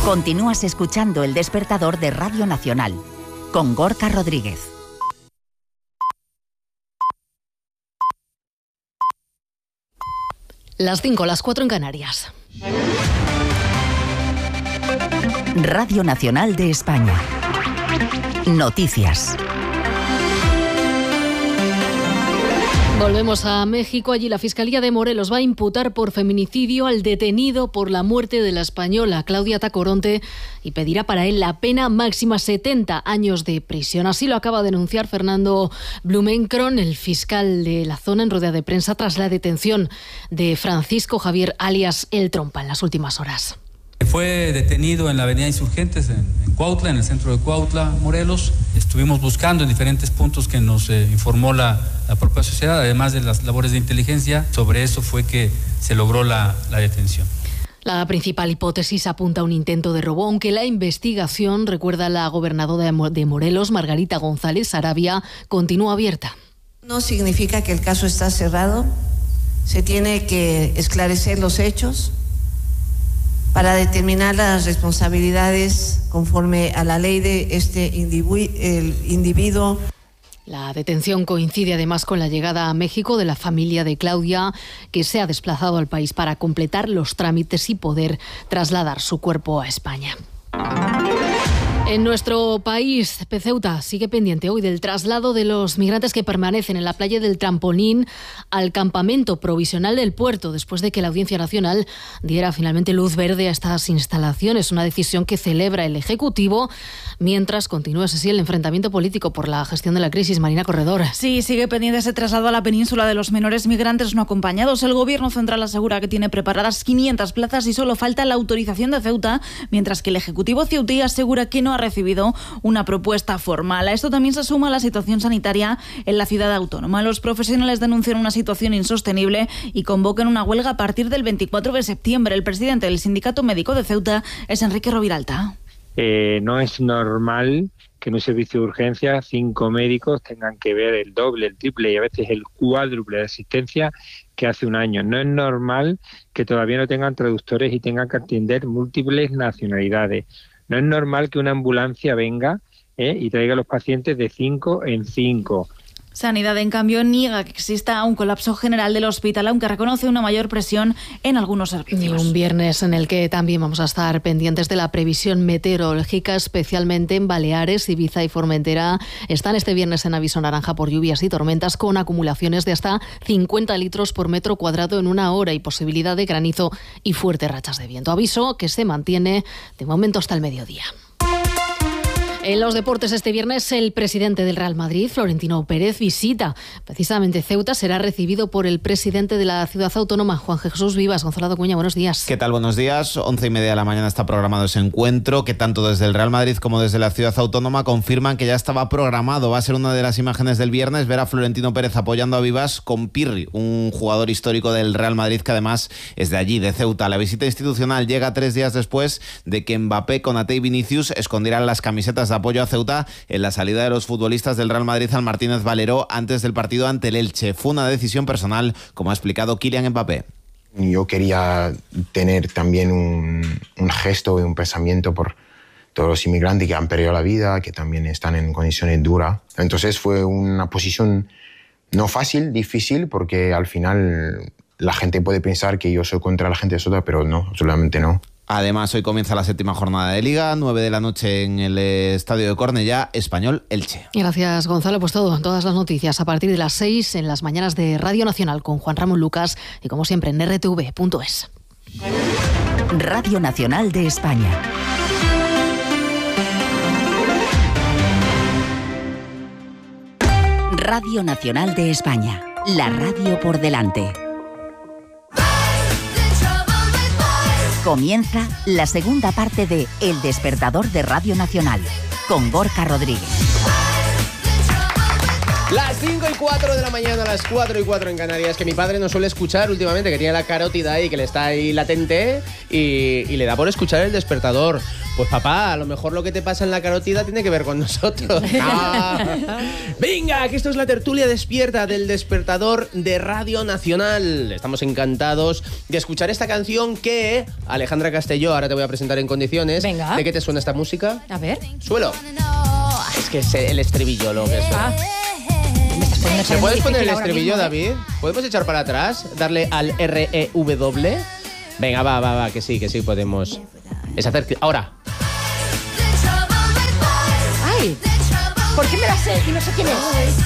Continúas escuchando El Despertador de Radio Nacional, con Gorka Rodríguez. Las 5, las 4 en Canarias. Radio Nacional de España. Noticias. Volvemos a México. Allí la Fiscalía de Morelos va a imputar por feminicidio al detenido por la muerte de la española Claudia Tacoronte y pedirá para él la pena máxima 70 años de prisión. Así lo acaba de denunciar Fernando Blumenkron, el fiscal de la zona, en rueda de prensa tras la detención de Francisco Javier alias El Trompa en las últimas horas. Fue detenido en la avenida Insurgentes, en Cuautla, en el centro de Cuautla, Morelos. Estuvimos buscando en diferentes puntos que nos informó la propia sociedad, además de las labores de inteligencia. Sobre eso fue que se logró la detención. La principal hipótesis apunta a un intento de robo, aunque la investigación, recuerda la gobernadora de Morelos, Margarita González Sarabia, continúa abierta. No significa que el caso está cerrado. Se tiene que esclarecer los hechos para determinar las responsabilidades conforme a la ley de el individuo. La detención coincide además con la llegada a México de la familia de Claudia, que se ha desplazado al país para completar los trámites y poder trasladar su cuerpo a España. En nuestro país, Ceuta sigue pendiente hoy del traslado de los migrantes que permanecen en la playa del Trampolín al campamento provisional del puerto, después de que la Audiencia Nacional diera finalmente luz verde a estas instalaciones, una decisión que celebra el Ejecutivo, mientras continúa así el enfrentamiento político por la gestión de la crisis. Marina Corredor. Sí, sigue pendiente ese traslado a la península de los menores migrantes no acompañados. El Gobierno central asegura que tiene preparadas 500 plazas y solo falta la autorización de Ceuta, mientras que el Ejecutivo ceutí asegura que no ha recibido una propuesta formal. A esto también se suma la situación sanitaria en la ciudad autónoma. Los profesionales denuncian una situación insostenible y convocan una huelga a partir del 24 de septiembre. El presidente del Sindicato Médico de Ceuta es Enrique Roviralta. No es normal que en un servicio de urgencia 5 médicos tengan que ver el doble, el triple y a veces el cuádruple de asistencia que hace un año. No es normal que todavía no tengan traductores y tengan que atender múltiples nacionalidades. No es normal que una ambulancia venga y traiga a los pacientes de 5 en 5. Sanidad, en cambio, niega que exista un colapso general del hospital, aunque reconoce una mayor presión en algunos servicios. Y un viernes en el que también vamos a estar pendientes de la previsión meteorológica, especialmente en Baleares, Ibiza y Formentera. Están este viernes en aviso naranja por lluvias y tormentas, con acumulaciones de hasta 50 litros por metro cuadrado en una hora y posibilidad de granizo y fuertes rachas de viento. Aviso que se mantiene de momento hasta el mediodía. En los deportes, este viernes el presidente del Real Madrid, Florentino Pérez, visita precisamente Ceuta. Será recibido por el presidente de la ciudad autónoma, Juan Jesús Vivas. Gonzalo Cuña, buenos días. ¿Qué tal? Buenos días. 11:30 de la mañana está programado ese encuentro, que tanto desde el Real Madrid como desde la ciudad autónoma confirman que ya estaba programado. Va a ser una de las imágenes del viernes ver a Florentino Pérez apoyando a Vivas con Pirri, un jugador histórico del Real Madrid que además es de allí, de Ceuta. La visita institucional llega 3 días después de que Mbappé, Konaté y Vinicius escondieran las camisetas de apoyo a Ceuta en la salida de los futbolistas del Real Madrid al Martínez Valero antes del partido ante el Elche. Fue una decisión personal, como ha explicado Kylian Mbappé. Yo quería tener también un gesto y un pensamiento por todos los inmigrantes que han perdido la vida, que también están en condiciones duras. Entonces fue una posición no fácil, difícil, porque al final la gente puede pensar que yo soy contra la gente de Ceuta, pero no, absolutamente no. Además, hoy comienza la 7ª jornada de Liga, 9 de la noche en el estadio de Cornellá, Español-Elche. Gracias, Gonzalo. Pues todas las noticias a partir de las 6 en las mañanas de Radio Nacional con Juan Ramón Lucas y, como siempre, en rtv.es. Radio Nacional de España. Radio Nacional de España. La radio por delante. Comienza la segunda parte de El Despertador de Radio Nacional, con Gorka Rodríguez. Las 5:04 de la mañana, las 4:04 en Canarias, que mi padre no suele escuchar últimamente, que tiene la carótida ahí, que le está ahí latente y le da por escuchar el despertador. Pues papá, a lo mejor lo que te pasa en la carótida tiene que ver con nosotros. Venga, que esto es la tertulia despierta del despertador de Radio Nacional. Estamos encantados de escuchar esta canción que Alejandra Castelló, ahora te voy a presentar en condiciones. Venga. ¿De qué te suena esta música? A ver. Suelo. Es que es el estribillo lo que es. ¿Se puedes poner el estribillo, mismo, David? ¿Podemos echar para atrás? ¿Darle al REW? Venga, va, que sí podemos. Es hacer... Ahora. ¡Ay! ¿Por qué me la sé y no sé quién es?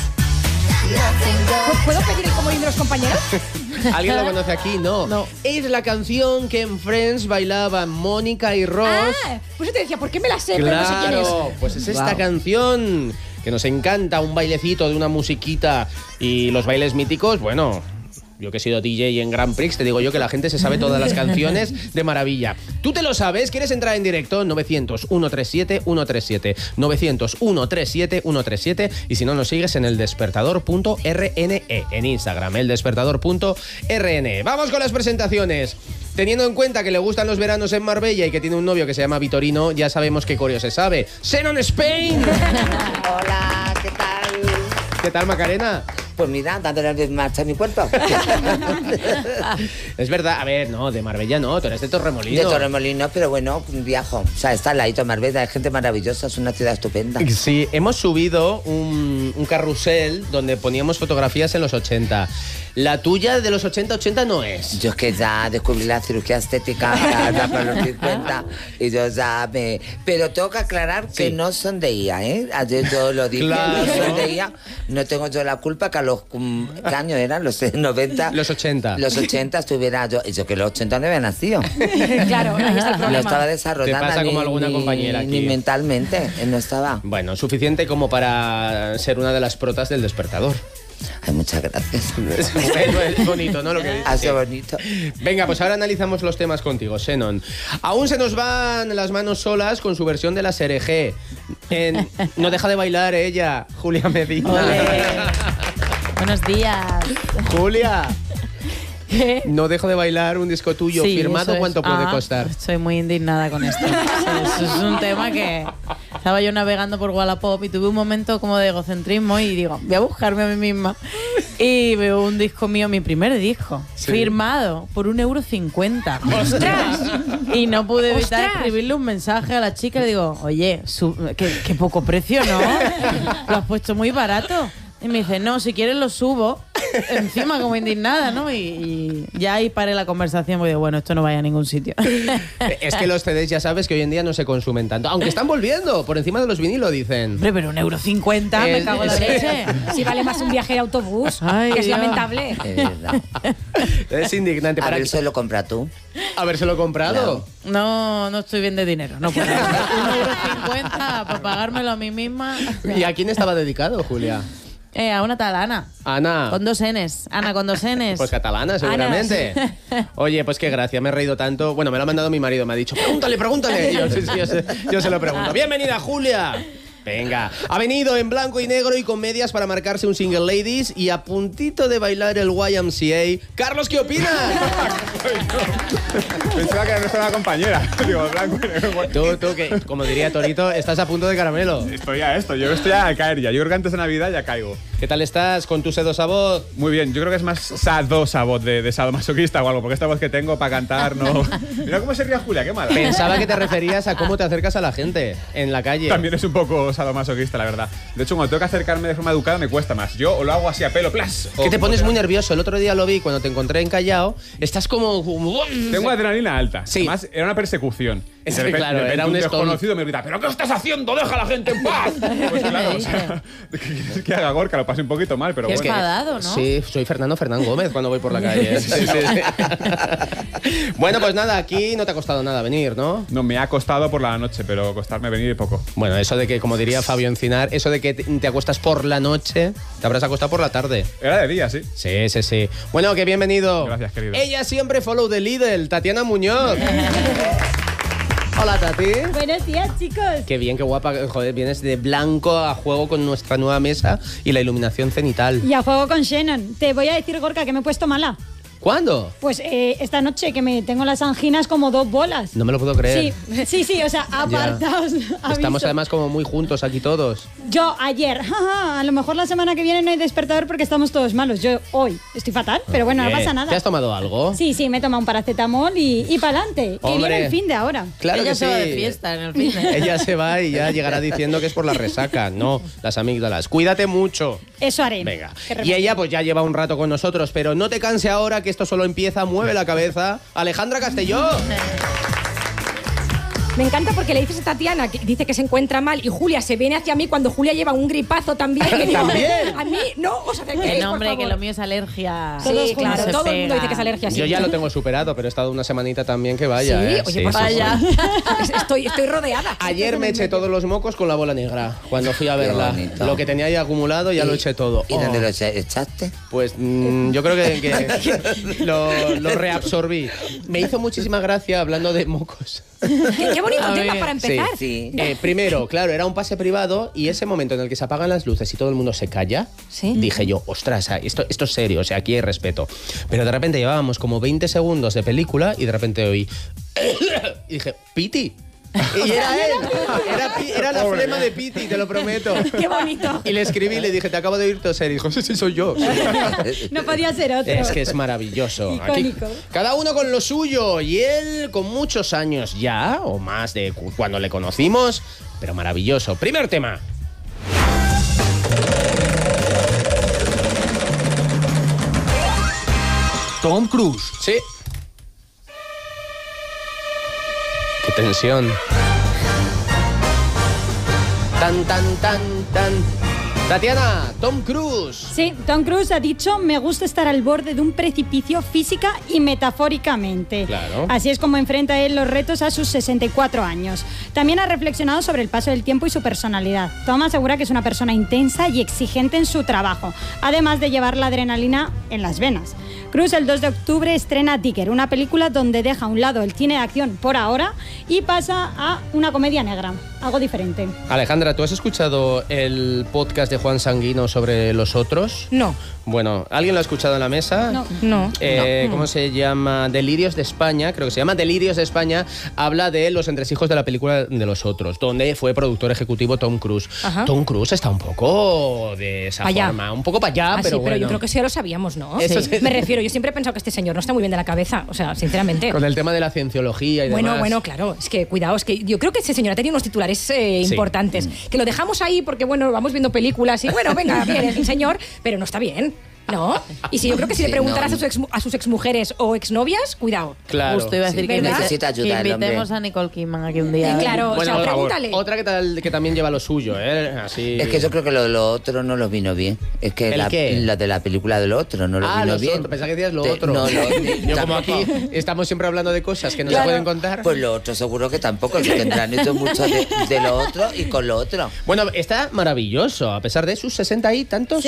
¿Puedo pedir el comodín de los compañeros? ¿Alguien lo conoce aquí? No. Es la canción que en Friends bailaban Mónica y Ross. Pues yo te decía, ¿por qué me la sé? Claro, pero no sé quién es. Pues es esta canción que nos encanta, un bailecito de una musiquita y los bailes míticos, bueno... Yo que he sido DJ en Grand Prix, te digo yo que la gente se sabe todas las canciones de maravilla. ¿Tú te lo sabes? ¿Quieres entrar en directo? 900-137-137. 900-137-137. Y si no, nos sigues en eldespertador.rne, en Instagram, eldespertador.rne. Vamos con las presentaciones. Teniendo en cuenta que le gustan los veranos en Marbella y que tiene un novio que se llama Vitorino, ya sabemos qué coreo se sabe. ¡Xenon Spain! Hola, ¿qué tal? ¿Qué tal, Macarena? Pues mira, dándole el marcha a mi cuerpo. Es verdad, a ver, no, de Marbella no, tú eres de Torremolinos. De Torremolinos, pero bueno, viajo. O sea, está al ladito de Marbella, hay gente maravillosa, es una ciudad estupenda. Sí, hemos subido un carrusel donde poníamos fotografías en los 80. La tuya de los 80 no es. Yo es que ya descubrí la cirugía estética ya para los 50 y yo ya me... Pero tengo que aclarar que no sonreía, ¿eh? Ayer yo lo dije, claro. No sonreía. No tengo yo la culpa que a los... ¿Qué años eran? Los 90. Los 80. Los 80 estuviera yo... Yo que los 80 no había nacido. Claro, ahí está el problema. Lo estaba desarrollando. Te pasa como alguna compañera aquí. Ni mentalmente, él no estaba. Bueno, suficiente como para ser una de las protas del despertador. Ay, muchas gracias. Es bonito, ¿no? Lo que dices. Ha sido bonito. Venga, pues ahora analizamos los temas contigo, Xenon. Aún se nos van las manos solas con su versión de la SRG. No deja de bailar ella, Julia Medina. Buenos días. Julia. No dejo de bailar un disco tuyo firmado. ¿Cuánto puede costar? Estoy muy indignada con esto. Eso es un tema que estaba yo navegando por Wallapop y tuve un momento como de egocentrismo y digo, voy a buscarme a mí misma. Y veo un disco mío, mi primer disco, firmado por €1,50. ¡Ostras! Y no pude evitar escribirle un mensaje a la chica y le digo, oye, qué poco precio, ¿no? Lo has puesto muy barato. Y me dice, no, si quieres lo subo. Encima como indignada, ¿no? Y ya ahí paré la conversación porque digo, bueno, esto no vaya a ningún sitio. Es que los CDs ya sabes que hoy en día no se consumen tanto. Aunque están volviendo, por encima de los vinilos, dicen. Hombre, pero €1,50, me cago en la leche. Si vale más un viaje de autobús, que es lamentable. Es indignante. A ver si lo compras tú. ¿Habérselo comprado? Claro. No estoy bien de dinero. No puedo. €1,50 para pagármelo a mí misma. ¿Y a quién estaba dedicado, Julia? A una tal Ana. Ana. Con 2 Ns. Ana con 2 Ns. Pues catalana, seguramente. Ana, sí. Oye, pues qué gracia, me he reído tanto. Bueno, me lo ha mandado mi marido, me ha dicho, pregúntale. Y yo se lo pregunto. ¡Bienvenida, Julia! Venga, ha venido en blanco y negro y con medias para marcarse un single ladies y a puntito de bailar el YMCA. Carlos, ¿qué opinas? Pensaba que no estaba una compañera. Digo, blanco y negro. Tú, que como diría Torito, estás a punto de caramelo. Estoy a esto, yo estoy a caer ya. Yo creo que antes de Navidad ya caigo. ¿Qué tal estás con tu sedosa voz? Muy bien, yo creo que es más sadosa voz de sadomasoquista o algo, porque esta voz que tengo para cantar no... Mira cómo se ríe Julia, qué mala. Pensaba que te referías a cómo te acercas a la gente en la calle. También es un poco sadomasoquista, la verdad. De hecho, cuando tengo que acercarme de forma educada me cuesta más. Yo o lo hago así a pelo, plas. Que te pones muy nervioso. El otro día lo vi cuando te encontré en Callao. Estás como... Tengo adrenalina alta. Sí. Además, era una persecución. Es que claro, era un desconocido me grita, ¿pero qué estás haciendo? ¡Deja a la gente en paz! Pues claro, o sea, ¿qué quieres que haga, Gorka? Lo pasé un poquito mal, pero bueno. Es enfadado, ¿no? Sí, soy Fernando Gómez cuando voy por la calle. Sí. Bueno, pues nada, aquí no te ha costado nada venir, ¿no? No, me ha costado por la noche, pero costarme venir poco. Bueno, eso de que, como diría Fabio Encinar, eso de que te acuestas por la noche, te habrás acostado por la tarde. Era de día, sí. Sí. Bueno, que bienvenido. Gracias, querido. Ella siempre follow the Lidl, Tatiana Muñoz. Hola, Tati. Buenos días, chicos. Qué bien, qué guapa. Joder, vienes de blanco a juego con nuestra nueva mesa y la iluminación cenital. Y a juego con Shannon. Te voy a decir, Gorka, que me he puesto mala. ¿Cuándo? Pues esta noche, que me tengo las anginas como 2 bolas. No me lo puedo creer. Sí, o sea, apartaos. Estamos además como muy juntos aquí todos. Yo ayer, a lo mejor la semana que viene no hay despertador porque estamos todos malos. Yo hoy estoy fatal, pero bueno, no pasa nada. ¿Te has tomado algo? Sí, me he tomado un paracetamol y pa'lante. Que viene el fin de ahora. Claro Ella que se va sí. de fiesta en el fin de... Ella se va y ya llegará diciendo que es por la resaca. No, las amígdalas. Cuídate mucho. Eso haré. Venga. Y ella pues ya lleva un rato con nosotros, pero no te canse ahora que esto solo empieza. Mueve la cabeza. Alejandra Castelló. Me encanta porque le dices a Tatiana que dice que se encuentra mal y Julia se viene hacia mí cuando Julia lleva un gripazo también. Que digo, ¿También? A mí no os acerquéis, Que por no, hombre, favor. que lo mío es alergia. Sí, claro, No se todo el mundo pega. dice que es alergia. Sí. Yo ya lo tengo superado, pero he estado una semanita también que vaya. Sí, oye, pues vaya. sí. Estoy rodeada. Ayer me eché todos los mocos con la bola negra cuando fui a verla. bonito. Lo que tenía ahí acumulado ya lo eché todo. ¿Y dónde lo echaste? Pues yo creo que lo reabsorbí. Me hizo muchísima gracia hablando de mocos. Qué bonito A tema ver. para empezar. Sí. Primero, claro, era un pase privado y ese momento en el que se apagan las luces y todo el mundo se calla, dije yo, ostras, esto es serio, o sea, aquí hay respeto. Pero de repente llevábamos como 20 segundos de película y de repente oí... y dije, Piti. Y era él. Era la flema de Piti, te lo prometo. Qué bonito. Y le escribí y le dije, te acabo de oír toser. Y dijo, sí, soy yo. No podía ser otro. Es que es maravilloso. Icónico. Cada uno con lo suyo. Y él con muchos años ya, o más de cuando le conocimos, pero maravilloso. Primer tema. Tom Cruise. Sí. Qué tensión. Tan. Tatiana, Tom Cruise. Sí, Tom Cruise ha dicho, me gusta estar al borde de un precipicio física y metafóricamente. Claro. Así es como enfrenta él los retos a sus 64 años. También ha reflexionado sobre el paso del tiempo y su personalidad. Tom asegura que es una persona intensa y exigente en su trabajo, además de llevar la adrenalina en las venas. Cruise el 2 de octubre estrena Digger, una película donde deja a un lado el cine de acción por ahora y pasa a una comedia negra, algo diferente. Alejandra, ¿tú has escuchado el podcast de Juan Sanguino sobre Los Otros? No. Bueno, ¿alguien lo ha escuchado en la mesa? No. ¿Cómo se llama? Delirios de España, creo que se llama Delirios de España. Habla de los entresijos de la película de Los Otros, donde fue productor ejecutivo Tom Cruise. Ajá. Tom Cruise está un poco de esa Allá. forma, un poco para allá, Ah, pero sí, bueno. yo creo que sí ya lo sabíamos, ¿no? Eso Sí. sí. Me refiero, yo siempre he pensado que este señor no está muy bien de la cabeza, o sea, sinceramente. Con el tema de la cienciología y demás. Bueno, claro, es que cuidado, es que yo creo que ese señor ha tenido unos titulares importantes, que lo dejamos ahí porque, bueno, vamos viendo películas y, bueno, venga, bien, es un señor, pero no está bien. ¿No? Y si yo creo que si le preguntaras a sus exmujeres o exnovias, cuidado. Claro. Justo iba a decir que, Necesita ayuda que el hombre. invitemos a Nicole Kidman aquí un día. Claro, Bueno, o sea, pregúntale. otra que también lleva lo suyo, ¿eh? Así... Es que yo creo que lo otro no lo vino bien. Es que ¿El qué? lo de la película de lo otro no lo vino los bien. otros, pensaba que decías lo Te- otro. no, Yo como tampoco. aquí estamos siempre hablando de cosas que no Claro. se pueden contar. Pues lo otro seguro que tampoco, que tendrán hecho mucho de lo otro y con lo otro. Bueno, está maravilloso, a pesar de sus 60 y tantos.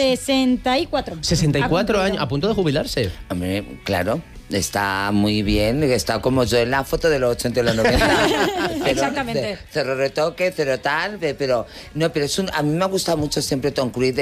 64. 64 años, a punto de jubilarse. Hombre, claro. Está muy bien, está como yo en la foto de los 80 y los 90. Exactamente. Cero retoque, cero tal, pero no, pero a mí me ha gustado mucho siempre Tom Cruise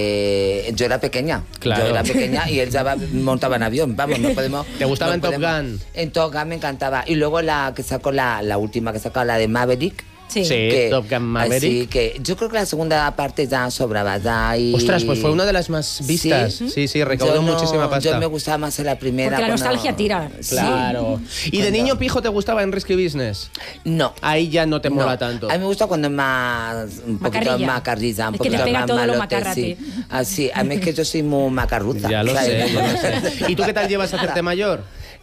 desde yo era pequeña. Claro. Yo era pequeña y él ya montaba en avión, vamos, no podemos. ¿Te gustaba no en Top podemos. Gun? En Top Gun me encantaba. Y luego la que sacó la última que sacó, la de Maverick. Sí. Top Gun Maverick. Así que yo creo que la segunda parte ya sobraba ya y... Ostras, pues fue una de las más vistas. Sí, recaudó Yo no- muchísima pasta. Yo me gustaba más en la primera. Porque la cuando- nostalgia tira. Claro. ¿Y de niño pijo te gustaba en Risky Business? No. Ahí ya no te mola No. tanto. A mí me gusta cuando es más... Un poquito Macarrilla. más carrilla, un Es que te poquito pega más todo lo malote, macarra a sí. ti. Así, a mí es que yo soy muy macarruza. Ya lo ¿sabes? sé, ya lo sé. ¿Y tú qué tal llevas a hacerte mayor?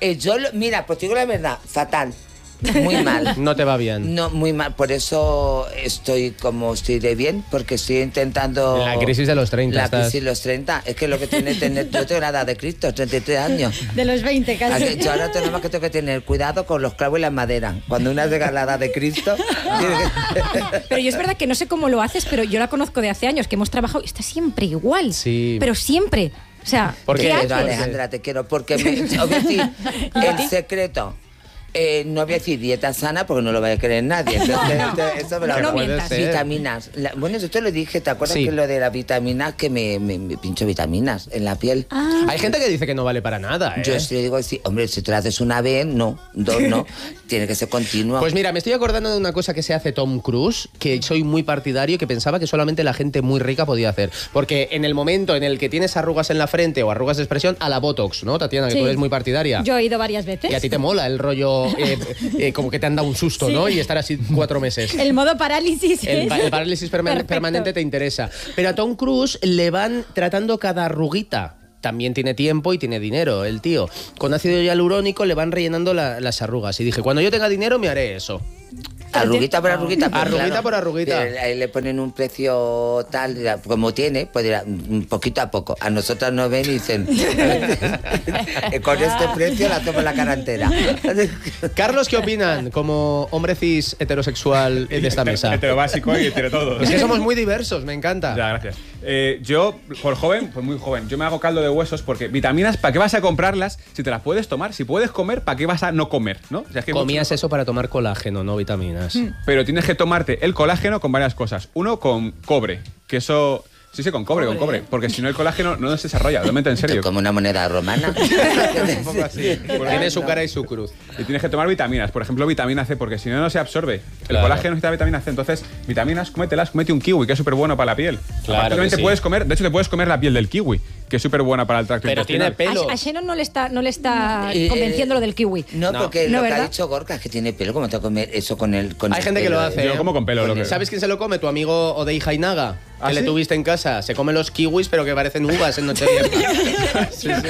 Mira, pues te digo la verdad, fatal. Muy mal. No te va bien. No, muy mal. Por eso estoy de bien, porque estoy intentando... La crisis de los 30 La estás. crisis de los 30. Es que lo que tiene tener... Yo tengo la edad de Cristo, 33 años. De los 20 casi. Yo ahora tengo más que tengo que tener cuidado con los clavos y las maderas. Cuando una llega a la edad de Cristo... tiene que- Pero yo es verdad que no sé cómo lo haces, pero yo la conozco de hace años, que hemos trabajado y está siempre igual. Sí. Pero siempre. O sea, ¿Por qué? ¿qué Pero, haces? Alejandra, te quiero, porque os voy a decir, el secreto No voy a decir dieta sana porque no lo vaya a creer nadie. Entonces, eso me lo no mientas. Vitaminas. Bueno, yo te lo dije, ¿te acuerdas que lo de las vitaminas, que me pincho vitaminas en la piel? Hay gente que dice que no vale para nada, ¿eh? Yo sí digo, sí, hombre, si te lo haces una vez, no, dos no, tiene que ser continuo. Pues mira, me estoy acordando de una cosa que se hace Tom Cruise, que soy muy partidario, que pensaba que solamente la gente muy rica podía hacer. Porque en el momento en el que tienes arrugas en la frente o arrugas de expresión, a la Botox, ¿no, Tatiana? Que tú eres muy partidaria. Yo he ido varias veces. Y a ti te mola el rollo, como que te han dado un susto, ¿no? Y estar así 4 meses. El modo parálisis. El parálisis permanente te interesa. Pero a Tom Cruise le van tratando cada arruguita. También tiene tiempo y tiene dinero, el tío. Con ácido hialurónico le van rellenando las arrugas. Y dije, cuando yo tenga dinero me haré eso. Arruguita por arruguita. Arruguita por arruguita. Ahí le ponen un precio tal, como tiene, pues dirá, poquito a poco. A nosotros nos ven y dicen, con este precio la tomo la cara entera. Carlos, ¿qué opinan como hombre cis heterosexual de esta mesa? Heterobásico y heterotodo. Es que somos muy diversos, me encanta. Ya, gracias. Yo, por joven, pues muy joven, yo me hago caldo de huesos porque vitaminas, ¿para qué vas a comprarlas si te las puedes tomar? Si puedes comer, ¿para qué vas a no comer? ¿No? O sea, es que comías eso para tomar colágeno, no vitaminas. Pero tienes que tomarte el colágeno con varias cosas. Uno, con cobre, que eso... Sí, con cobre, porque si no el colágeno no se desarrolla, realmente en serio. Como una moneda romana. Un poco así. Tiene su cara y su cruz. Y tienes que tomar vitaminas, por ejemplo vitamina C, porque si no se absorbe. El colágeno necesita vitamina C, entonces vitaminas, cómete un kiwi, que es súper bueno para la piel. Claro que sí. Puedes comer, de hecho te puedes comer la piel del kiwi, que es súper buena para el tracto intestinal. Pero tiene pelo. A Shannon no le está convenciendo lo del kiwi. No, porque lo que ¿verdad? ha dicho Gorka es que tiene pelo, ¿cómo te va a comer eso con el Hay gente que lo hace. Yo como con pelo. ¿Sabes quién se lo come? Tu amigo Odei Jainaga. Que le tuviste en casa. Se come los kiwis, pero que parecen uvas en Nochevieja.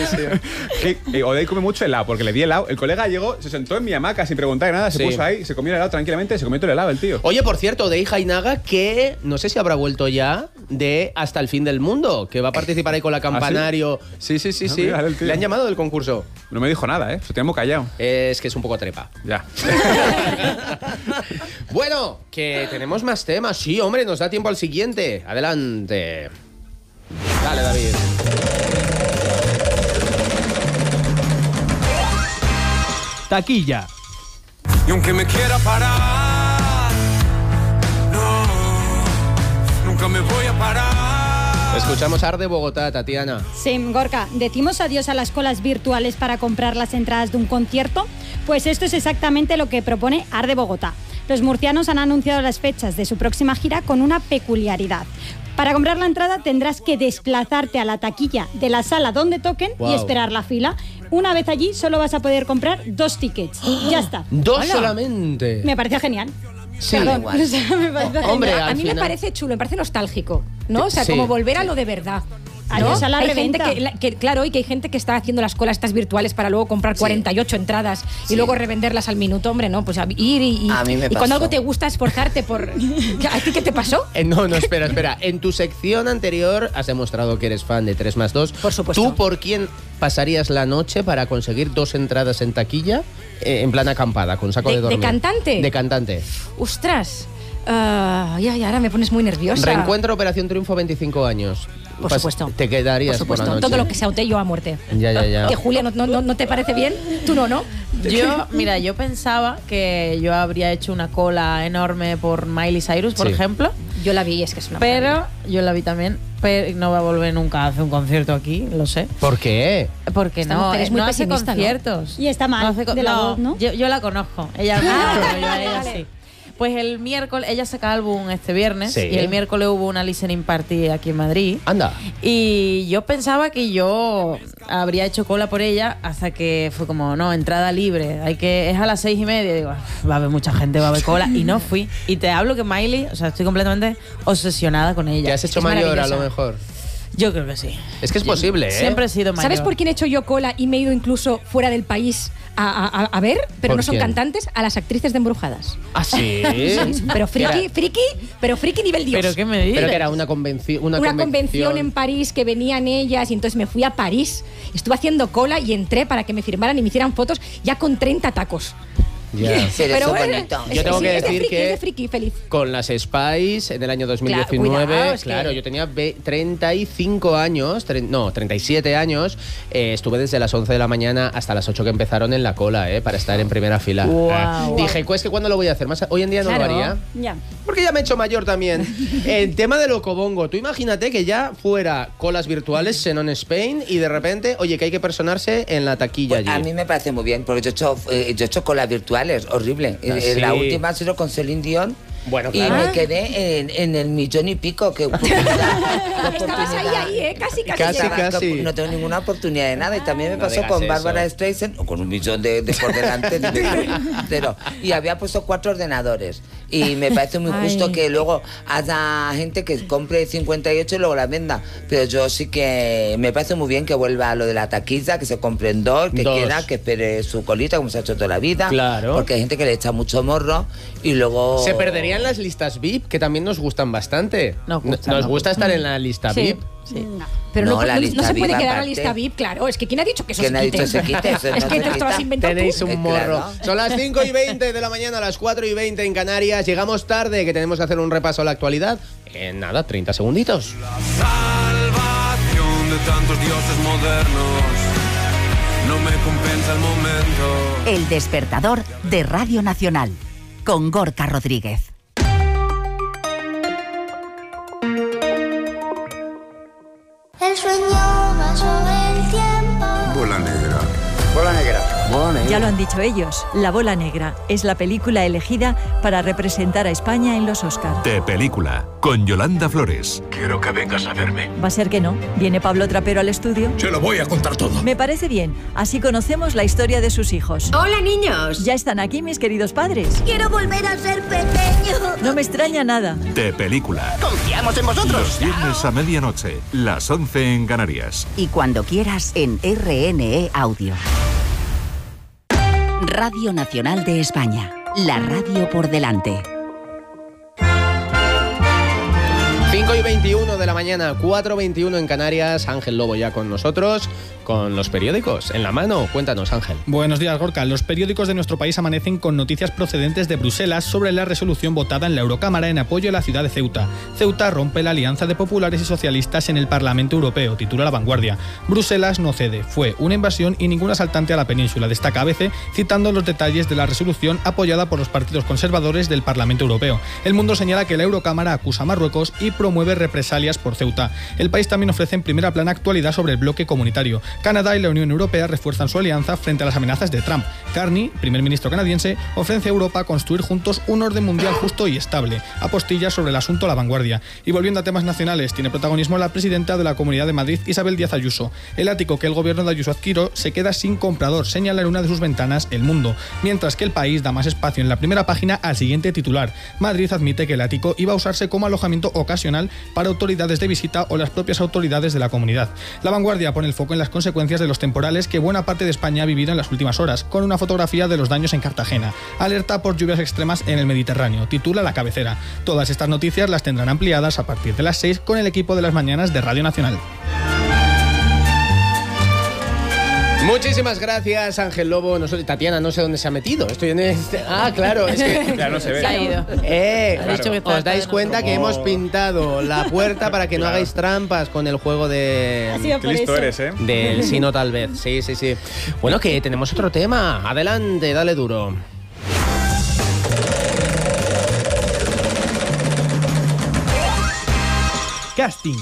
Sí. Odei come mucho helado, porque le di helado. El colega llegó, se sentó en mi hamaca sin preguntar nada, se puso ahí, se comió el helado tranquilamente, se comió todo el helado el tío. Oye, por cierto, Odei Jainaga, que no sé si habrá vuelto ya de Hasta el fin del mundo, que va a participar ahí con la Campanario. ¿Ah, sí? Sí. Mira, ¿Le han llamado del concurso? No me dijo nada, se tenemos callado. Es que es un poco trepa. Ya. Bueno, que tenemos más temas. Sí, hombre, nos da tiempo al siguiente. Adelante. Dale, David. Taquilla. Y aunque me quiera parar, no, nunca me voy a parar. Escuchamos Arde Bogotá, Tatiana. Sí, Gorka, ¿decimos adiós a las colas virtuales para comprar las entradas de un concierto? Pues esto es exactamente lo que propone Arde Bogotá. Los murcianos han anunciado las fechas de su próxima gira con una peculiaridad. Para comprar la entrada tendrás que desplazarte a la taquilla de la sala donde toquen y esperar la fila. Una vez allí solo vas a poder comprar 2 tickets. Ya está. ¿2 solamente? Me parece genial. Sí, Perdón, o sea, me parece hombre, genial. A mí me parece chulo, me parece nostálgico, ¿no? O sea, como volver a lo de verdad. Adiós a la hay reventa. gente claro, y que hay gente que está haciendo las colas estas virtuales para luego comprar 48 entradas y luego revenderlas al minuto, hombre, ¿no? Pues ir y cuando algo te gusta esforzarte por... ¿A ti qué te pasó? No, espera. En tu sección anterior has demostrado que eres fan de 3+2. Por supuesto. ¿Tú por quién pasarías la noche para conseguir 2 entradas en taquilla en plan acampada, con saco de dormir? ¿De cantante? De cantante. ¡Ostras! Ahora me pones muy nerviosa. Reencuentro Operación Triunfo 25 años. Por supuesto. Te quedarías por supuesto. la noche. Todo lo que sea yo a muerte. Ya. Que Julia, ¿no te parece bien? Tú no, ¿no? Yo pensaba que yo habría hecho una cola enorme por Miley Cyrus, por ejemplo. Yo la vi, es que es una Pero maravilla. yo la vi también. Pero no va a volver nunca a hacer un concierto aquí, lo sé. ¿Por qué? Porque Esta no, mujer es muy no hace pesimista, ¿no? conciertos. Y está mal No hace de la voz, ¿no? Yo la conozco. Ella pero yo a ella vale. sí. Pues el miércoles, ella saca álbum este viernes Sí. y el miércoles hubo una listening party aquí en Madrid. Anda. Y yo pensaba que yo habría hecho cola por ella hasta que fue como, no, entrada libre, es a las 6:30. Digo, va a haber mucha gente, va a haber cola. Y no fui. Y te hablo que Miley, o sea, estoy completamente obsesionada con ella. ¿Te has hecho mayor a lo mejor? Yo creo que sí. Es que es posible, ¿eh? Siempre he sido mayor. ¿Sabes por quién he hecho yo cola y me he ido incluso fuera del país a ver? Pero ¿Por no son quién? cantantes, a las actrices de Embrujadas. ¿Ah, sí? Sí, pero friki nivel Dios. ¿Pero qué me dices? Pero que era una convención. Una convención en París que venían ellas y entonces me fui a París, estuve haciendo cola y entré para que me firmaran y me hicieran fotos ya con 30 tacos. Ya. Pero es bonito. Yo tengo que decir que es de friki, feliz. con las Spice en el año 2019, Cuidado, claro, yo tenía 35 años, 37 años, estuve desde las 11 de la mañana hasta las 8 que empezaron en la cola, para estar en primera fila. Wow. Dije, pues que ¿cuándo lo voy a hacer? Más hoy en día no lo haría. Ya. Porque ya me he hecho mayor también. El tema del Ocobongo. Tú imagínate que ya fuera colas virtuales, Xenon Spain, y de repente, oye, que hay que personarse en la taquilla allí. A mí me parece muy bien, porque yo he hecho colas virtuales, horrible. ¿Sí? La última ha sido con Celine Dion. Bueno, y claro. me quedé en el 1.500.000, que Estabas ahí, casi. No tengo ninguna oportunidad de nada. Y también me No pasó digas con eso. Bárbara Streisand, con 1 millón de por delante. Pero, y había puesto 4 ordenadores. Y me parece muy justo que luego haya gente que compre 58 y luego la venda. Pero yo sí que me parece muy bien que vuelva a lo de la taquilla, que se compren 2, que quiera, que espere su colita, como se ha hecho toda la vida. Claro. Porque hay gente que le echa mucho morro y luego... Se perderían las listas VIP, que también nos gustan bastante. Nos nos gusta estar en la lista VIP. Sí. Pero No, no, la no lista se puede VIP quedar la aparte. lista VIP, claro. Es que ¿quién ha dicho que eso ¿Quién se ha quite? dicho se quite? Eso Es no que se te lo has quita. inventado Tenéis tú. un morro. Claro. Son las 5:20 de la mañana, a las 4:20 en Canarias. Llegamos tarde, que tenemos que hacer un repaso a la actualidad. En nada, 30 segunditos. Salvación de tantos dioses modernos. No me compensa el momento. El despertador de Radio Nacional, con Gorka Rodríguez. El sueño va sobre el tiempo. Bola negra. Bola negra. Bola negra. Ya lo han dicho ellos, La Bola Negra es la película elegida para representar a España en los Oscar. De película, con Yolanda Flores. Quiero que vengas a verme. Va a ser que no. ¿Viene Pablo Trapero al estudio? Se lo voy a contar todo. Me parece bien. Así conocemos la historia de sus hijos. Hola, niños. Ya están aquí mis queridos padres. Quiero volver a ser pequeño. No me extraña nada. De película. Confiamos en vosotros. Los viernes a medianoche, las 11 en Canarias. Y cuando quieras en RNE Audio. Radio Nacional de España. La radio por delante. 5:21 de la mañana, 4:21 en Canarias. Ángel Lobo ya con nosotros, con los periódicos en la mano. Cuéntanos, Ángel. Buenos días, Gorka. Los periódicos de nuestro país amanecen con noticias procedentes de Bruselas sobre la resolución votada en la Eurocámara en apoyo a la ciudad de Ceuta. Ceuta rompe la alianza de populares y socialistas en el Parlamento Europeo, titula La Vanguardia. Bruselas no cede. Fue una invasión y ningún asaltante a la península, destaca ABC, citando los detalles de la resolución apoyada por los partidos conservadores del Parlamento Europeo. El Mundo señala que la Eurocámara acusa a Marruecos y promueve represalias por Ceuta. El país también ofrece en primera plana actualidad sobre el bloque comunitario. Canadá y la Unión Europea refuerzan su alianza frente a las amenazas de Trump. Carney, primer ministro canadiense, ofrece a Europa construir juntos un orden mundial justo y estable. Apostilla sobre el asunto La Vanguardia. Y volviendo a temas nacionales, tiene protagonismo la presidenta de la Comunidad de Madrid, Isabel Díaz Ayuso. El ático que el gobierno de Ayuso adquirió se queda sin comprador, señala en una de sus ventanas El Mundo. Mientras que El País da más espacio en la primera página al siguiente titular. Madrid admite que el ático iba a usarse como alojamiento ocasional para autoridades de visita o las propias autoridades de la comunidad. La Vanguardia pone el foco en las consecuencias de los temporales que buena parte de España ha vivido en las últimas horas, con una fotografía de los daños en Cartagena. Alerta por lluvias extremas en el Mediterráneo, titula la cabecera. Todas estas noticias las tendrán ampliadas a partir de las 6 con el equipo de las mañanas de Radio Nacional. Muchísimas gracias, Ángel Lobo. Tatiana, no sé dónde se ha metido. Estoy en este... Ah, claro, es que... Ya no se ve. Se ha ido. Claro. Os dais cuenta que hemos pintado la puerta para que no hagáis trampas con el juego de... Qué listo eres, ¿eh? Del sí, no, tal vez. Sí, sí, sí. Bueno, que tenemos otro tema. Adelante, dale duro. Casting.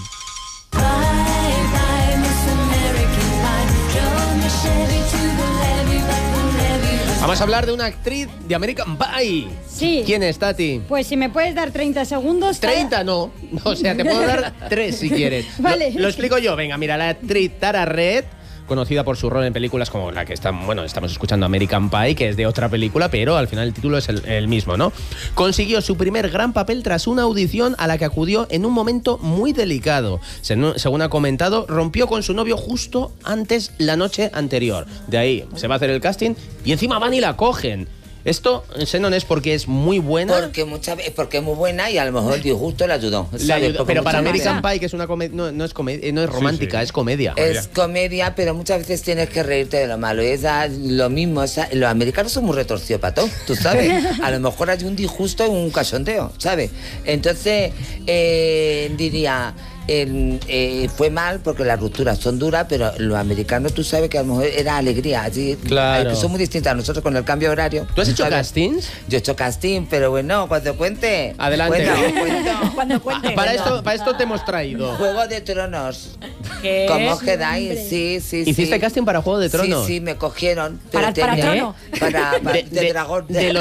Vamos a hablar de una actriz de American Pie. Sí. ¿Quién es, Tati? Pues si me puedes dar 30 segundos... 30 no. O sea, te puedo dar 3 si quieres. Vale. Lo explico yo. Venga, mira, la actriz Tara Reid, conocida por su rol en películas como la que estamos escuchando, American Pie, que es de otra película, pero al final el título es el mismo, ¿no? Consiguió su primer gran papel tras una audición a la que acudió en un momento muy delicado. Según ha comentado, rompió con su novio justo antes la noche anterior. De ahí se va a hacer el casting y encima van y la cogen. Esto, Xenon, es porque es muy buena. Porque es muy buena y a lo mejor el disgusto le ayudó. Pero para American Pie, que es una comedia, no es romántica, es comedia. Es comedia, pero muchas veces tienes que reírte de lo malo. Es lo mismo, los americanos son muy retorcidos para todo, tú sabes. A lo mejor hay un disgusto y un cachondeo, ¿sabes? Entonces, diría... fue mal porque las rupturas son duras, pero los americanos tú sabes que a lo mejor era alegría, así, claro. Que son muy distintas a nosotros con el cambio horario. ¿Tú has hecho castings? Yo he hecho casting, pero bueno, cuando cuente. Adelante. Cuando cuente. Para esto te hemos traído. Juego de Tronos. ¿Qué? ¿Cómo quedáis? Sí. ¿Hiciste casting para Juego de Tronos? Sí, me cogieron. ¿Para Trono? De dragón. De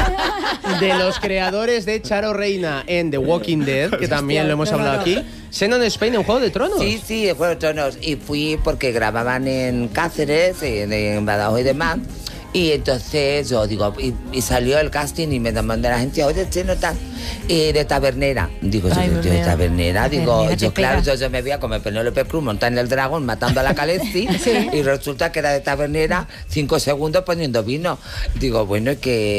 los creadores de Charo Reina en The Walking Dead, que también lo hemos hablado aquí. Xenon Spain en Juego de Tronos. Sí, en Juego de Tronos. Y fui porque grababan en Cáceres, en Badajoz y demás. Y entonces yo digo, y salió el casting y me mandó la agencia, oye, no tal. De tabernera. Digo, yo de tabernera. Digo, yo claro, yo me veía como Penélope Cruz montada en el dragón matando a la Khaleesi. Y resulta que era de tabernera 5 segundos poniendo vino. Digo, bueno, ¿y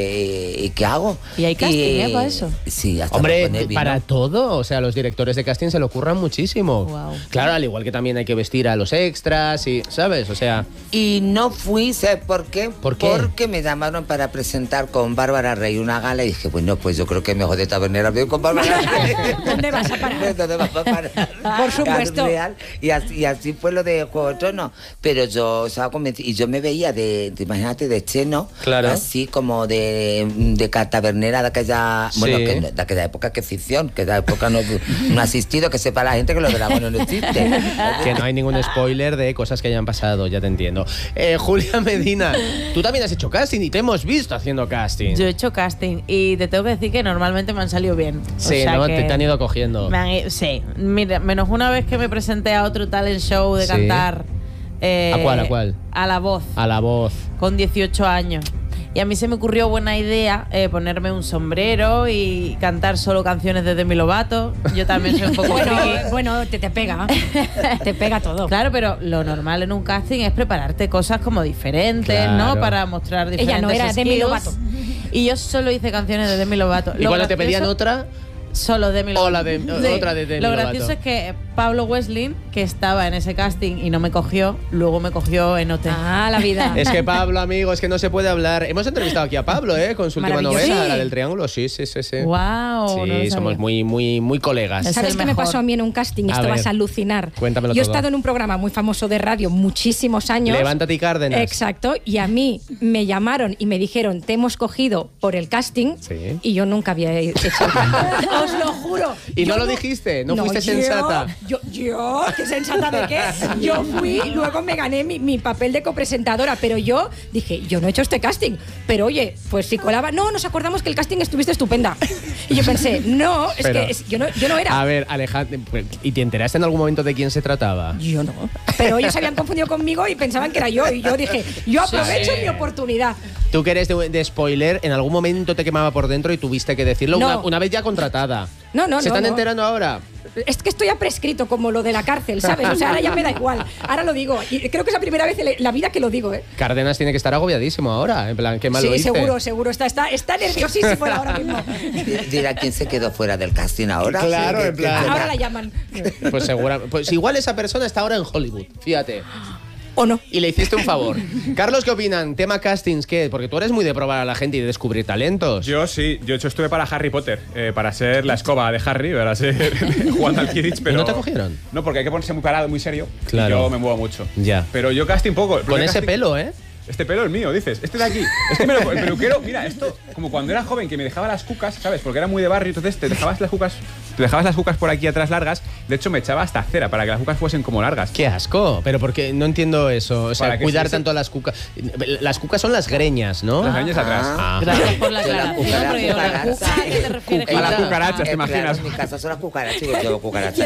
qué hago? ¿Y hay casting para eso? Sí, hasta hombre, para todo. O sea, los directores de casting se lo ocurran muchísimo. Wow. Claro, al igual que también hay que vestir a los extras y, ¿sabes? O sea... Y no fui, ¿sabes por qué? ¿Por qué? Porque me llamaron para presentar con Bárbara Rey una gala y dije, bueno, pues yo creo que mejor de tabernera veo con Bárbara Rey. ¿Dónde vas a parar? ¿Dónde vas a parar? Por supuesto. Y así fue lo de Juego de Tronos. Pero yo estaba convencida, y yo me veía imagínate, de Cheno, claro. Así como de tabernera de aquella, bueno, de aquella época, que ficción, que de época no ha existido, que sepa la gente que lo de Dragón no existe. Que no hay ningún spoiler de cosas que hayan pasado, ya te entiendo. Julia Medina, tú también has hecho casting y te hemos visto haciendo casting. Yo he hecho casting y te tengo que decir que normalmente me han salido bien. Sí, ¿no? Te han ido cogiendo. Sí, mira, menos una vez que me presenté a otro talent show de cantar. ¿A cuál? A La Voz. A La Voz. Con 18 años. Y a mí se me ocurrió buena idea ponerme un sombrero y cantar solo canciones de Demi Lovato. Yo también soy un poco bueno, te pega. Te pega todo. Claro, pero lo normal en un casting es prepararte cosas como diferentes, claro, ¿no? Para mostrar diferentes Ella no era skills. Demi Lovato. Y yo solo hice canciones de Demi Lovato. ¿Y cuando te pedían otra? Solo Demi Lovato. Otra de Demi Lo Lovato. gracioso es que Pablo Wesley, que estaba en ese casting y no me cogió, luego me cogió en OT. Ah, la vida. Es que Pablo, amigo, es que no se puede hablar. Hemos entrevistado aquí a Pablo, con su última novela, la del Triángulo. Sí. Wow. Sí, somos muy colegas. ¿Sabes qué me pasó a mí en un casting? Esto vas a alucinar. Cuéntamelo Yo he todo. estado en un programa muy famoso de radio muchísimos años. Levántate y Cárdenas. Exacto. Y a mí me llamaron y me dijeron, te hemos cogido por el casting. Sí. Y yo nunca había hecho. Os lo juro. ¿Y no lo dijiste? ¿No fuiste sensata? Yo, ¿qué sensata de qué? Yo fui, luego me gané mi papel de copresentadora, pero yo dije, yo no he hecho este casting, pero oye, pues si colaba, no, nos acordamos que el casting estuviste estupenda. Y yo pensé, no, yo no era. A ver, Alejandro, ¿y te enteraste en algún momento de quién se trataba? Yo no. Pero ellos se habían confundido conmigo y pensaban que era yo, y yo dije, yo aprovecho mi oportunidad. Tú que eres de spoiler, en algún momento te quemaba por dentro y tuviste que decirlo una vez ya contratada. No. ¿Se están enterando ahora? Es que estoy ya prescrito como lo de la cárcel, ¿sabes? O sea, ahora ya me da igual. Ahora lo digo. Y creo que es la primera vez en la vida que lo digo, ¿eh? Cárdenas tiene que estar agobiadísimo ahora. En plan, qué mal lo hice. Sí, seguro. Está nerviosísimo ahora mismo. Dirá quién se quedó fuera del casting ahora. Claro, en plan. Ahora la llaman. Pues seguro. Pues igual esa persona está ahora en Hollywood. Fíjate. ¿O no? Y le hiciste un favor. Carlos, ¿qué opinan? Tema castings, ¿qué? Porque tú eres muy de probar a la gente y de descubrir talentos. Yo sí. Yo estuve para Harry Potter, para ser la escoba de Harry, para ser jugando al Quidditch, pero... ¿No te cogieron? No, porque hay que ponerse muy parado, muy serio. Claro. Y yo me muevo mucho. Ya. Pero yo casting poco. Con ese pelo, ¿eh? Este pelo es mío, dices. Este de aquí. Este me lo, el peluquero, mira, esto, como cuando era joven, que me dejaba las cucas, ¿sabes? Porque era muy de barrio, entonces te dejabas las cucas por aquí atrás largas. De hecho, me echaba hasta cera para que las cucas fuesen como largas. ¡Qué asco! Pero porque no entiendo eso. O sea, cuidar tanto las cucas. Las cucas son las greñas, ¿no? Las greñas atrás. Gracias por la aclaración. ¿A qué te refieres? A las cucarachas, ¿te imaginas? En mi casa son las cucarachas, yo tengo cucarachas.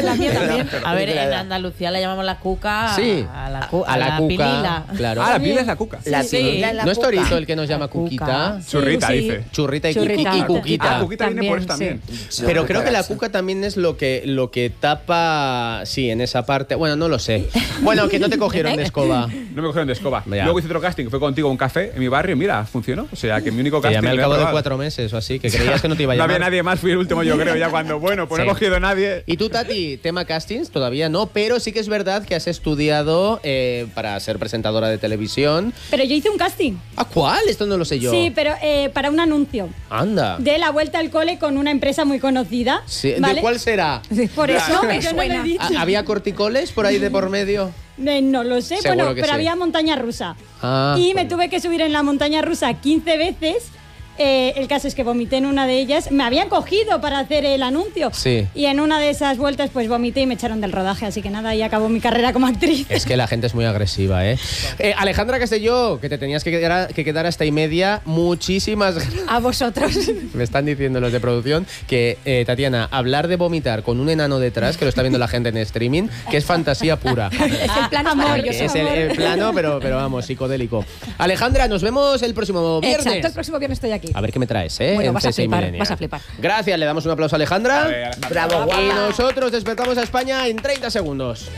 A ver, en Andalucía le llamamos la cuca a la cuca. pilila. Claro. Ah, la pilila es la cuca. La pilila es la ¿No es cuca. Torito el que nos llama cuquita? Churrita, dice. Churrita y cuquita. Ah, cuquita viene por eso también. Pero creo que la cuca también es lo que tapa estaba, sí, en esa parte. Bueno, no lo sé. Bueno, que no te cogieron de escoba. No me cogieron de escoba. Ya. Luego hice otro casting, que fue contigo a un café en mi barrio, y mira, funcionó. O sea, que mi único Te casting... llamé al lo he cabo de aprobado. 4 meses o así, que creías que no te iba a No llamar. había nadie más, fui el último, yo creo, ya cuando, bueno, pues no he cogido nadie. Y tú, Tati, tema castings, todavía no, pero sí que es verdad que has estudiado para ser presentadora de televisión. Pero yo hice un casting. ¿A cuál? Esto no lo sé yo. Sí, pero para un anuncio. Anda. De la vuelta al cole con una empresa muy conocida. Sí, ¿vale? ¿de cuál será? Por eso me yo no lo he suena. dicho. ¿Había corticoles por ahí de por medio? No lo sé, Seguro bueno, que pero sí. había montaña rusa. Ah, Y me tuve que subir en la montaña rusa 15 veces. El caso es que vomité en una de ellas. Me habían cogido para hacer el anuncio. Sí. Y en una de esas vueltas pues vomité y me echaron del rodaje. Así que nada, ahí acabó mi carrera como actriz. Es que la gente es muy agresiva, ¿eh? Alejandra Castelló, que te tenías que quedar hasta y media. Muchísimas gracias. A vosotros. Me están diciendo los de producción que, Tatiana, hablar de vomitar con un enano detrás, que lo está viendo la gente en streaming, que es fantasía pura. Es que el plano es maravilloso. Es el plano, pero vamos, psicodélico. Alejandra, nos vemos el próximo viernes. Exacto, el próximo viernes estoy aquí. A ver qué me traes, ¿eh? Bueno, en vas a CSI flipar, Millennial. vas a flipar. Gracias, le damos un aplauso a Alejandra. Vale, Alejandra. Bravo, guapa. Y nosotros despertamos a España en 30 segundos.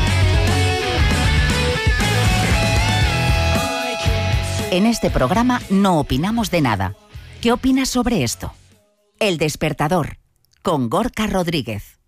En este programa no opinamos de nada. ¿Qué opinas sobre esto? El Despertador, con Gorka Rodríguez.